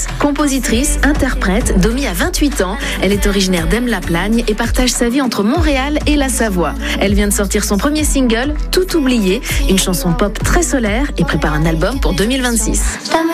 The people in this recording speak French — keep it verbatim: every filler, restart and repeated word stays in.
Autrice. Compositrice, interprète, Domi a vingt-huit ans. Elle est originaire d'Aime-la-Plagne et partage sa vie entre Montréal et la Savoie. Elle vient de sortir son premier single, Tout oublié, une chanson pop très solaire et prépare un album pour deux mille vingt-six.